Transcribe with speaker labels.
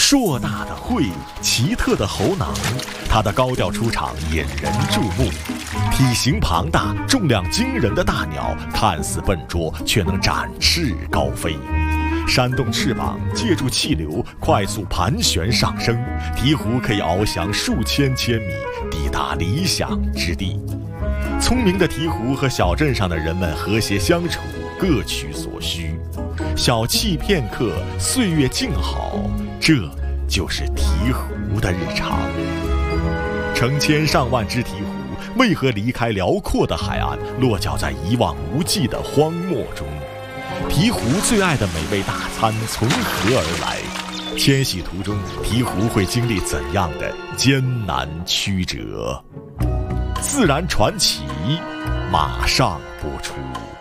Speaker 1: 硕大的喙，奇特的喉囊，它的高调出场引人注目。体型庞大、重量惊人的大鸟，看似笨拙，却能展翅高飞。扇动翅膀，借助气流快速盘旋上升，鹈鹕可以翱翔数千千米，抵达理想之地。聪明的鹈鹕和小镇上的人们和谐相处，各取所需。小憩片刻，岁月静好，这就是鹈鹕的日常。成千上万只鹈鹕为何离开辽阔的海岸，落脚在一望无际的荒漠中？鹈鹕最爱的美味大餐从何而来？迁徙途中，鹈鹕会经历怎样的艰难曲折？自然传奇马上播出。